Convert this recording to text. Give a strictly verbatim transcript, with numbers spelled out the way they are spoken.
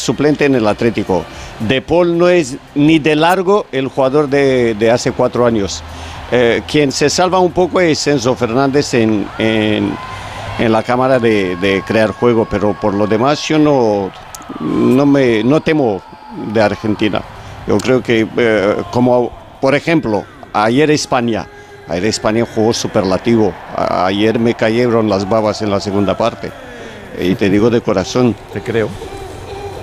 suplente en el Atlético. De Paul no es ni de largo el jugador de, de hace cuatro años. Eh, quien se salva un poco es Enzo Fernández en, en, en la cámara de, de crear juego, pero por lo demás yo no, no, me, no temo de Argentina. Yo creo que, eh, como por ejemplo, ayer España, ayer España jugó superlativo, ayer me cayeron las babas en la segunda parte, y te digo de corazón. Te creo.